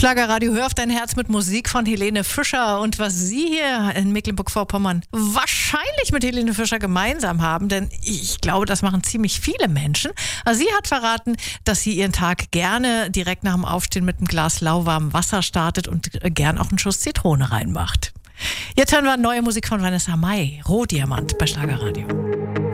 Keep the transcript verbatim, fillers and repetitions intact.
Schlagerradio, hör auf dein Herz mit Musik von Helene Fischer. Und was Sie hier in Mecklenburg-Vorpommern wahrscheinlich mit Helene Fischer gemeinsam haben, denn ich glaube, das machen ziemlich viele Menschen. Also sie hat verraten, dass sie ihren Tag gerne direkt nach dem Aufstehen mit einem Glas lauwarmem Wasser startet und gern auch einen Schuss Zitrone reinmacht. Jetzt hören wir neue Musik von Vanessa Mai, Rohdiamant bei Schlagerradio.